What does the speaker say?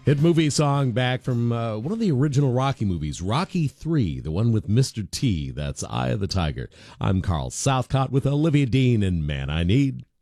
Hit movie song back from one of the original Rocky movies, Rocky 3, the one with Mr. T. That's Eye of the Tiger. I'm Carl Southcott with Olivia Dean and Man I Need.